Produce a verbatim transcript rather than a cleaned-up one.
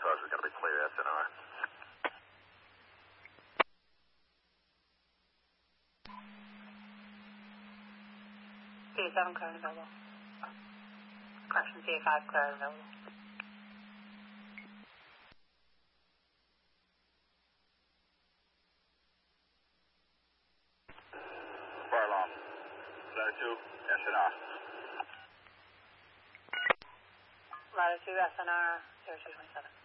Southwest is going to be clear S N R. D seven clear and available. Correction, D five clear and available. Fire alarm. Latitude S N R. Latitude S N R zero two twenty seven.